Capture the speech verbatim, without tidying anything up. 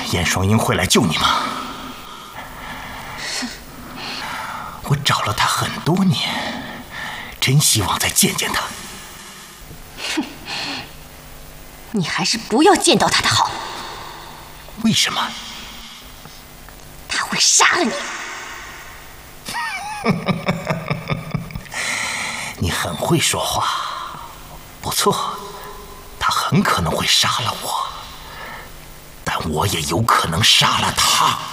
燕双鹰会来救你吗？我找了他很多年，真希望再见见他。 哼，你还是不要见到他的好。 为什么？ 他会杀了你。 你很会说话，不错，他很可能会杀了我，但我也有可能杀了他。